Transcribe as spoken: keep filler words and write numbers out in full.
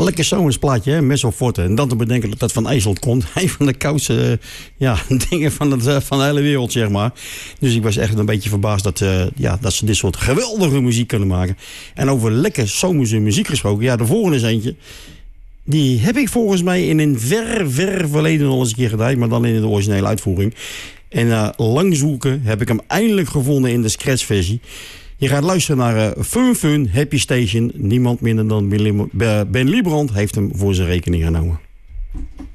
Lekker zomers plaatje, hè? Meso Forte. En dan te bedenken dat dat van IJsland komt. Een van de koudste uh, ja, dingen van, het, uh, van de hele wereld, zeg maar. Dus ik was echt een beetje verbaasd dat, uh, ja, dat ze dit soort geweldige muziek kunnen maken. En over lekker zomerse muziek gesproken. Ja, de volgende is eentje. Die heb ik volgens mij in een ver, ver verleden al eens een keer gedaan. Maar dan in de originele uitvoering. En uh, lang zoeken heb ik hem eindelijk gevonden in de scratchversie. Je gaat luisteren naar uh, Fun Fun Happy Station. Niemand minder dan Ben Liebrand heeft hem voor zijn rekening genomen.